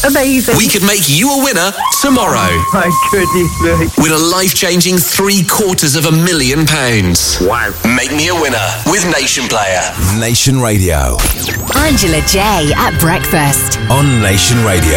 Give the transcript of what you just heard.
Amazing. We could make you a winner tomorrow. My goodness me. With a life-changing £750,000. Wow. Make me a winner with Nation Player. Nation Radio. Angela J at breakfast On Nation Radio.